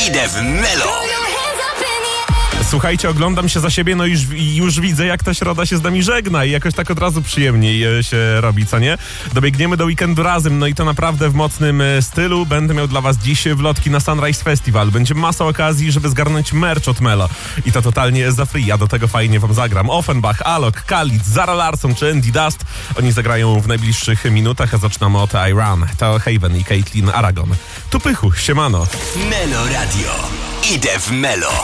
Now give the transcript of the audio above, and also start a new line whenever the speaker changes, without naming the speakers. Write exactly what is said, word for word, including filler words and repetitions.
Idę w Melo.
Słuchajcie, oglądam się za siebie, no już, już widzę, jak ta środa się z nami żegna i jakoś tak od razu przyjemniej e, się robi, co nie? Dobiegniemy do weekendu razem, no i to naprawdę w mocnym e, stylu. Będę miał dla was dziś wlotki na Sunrise Festival. Będzie masa okazji, żeby zgarnąć merch od Melo. I to totalnie za free, ja do tego fajnie wam zagram. Offenbach, Alok, Khalid, Zara Larsson czy Andy Dust. Oni zagrają w najbliższych minutach, a zaczynamy od I Run, Theo Haven i Caitlin Aragon. Tu Pychu, siemano.
Melo Radio. Idę w Melo.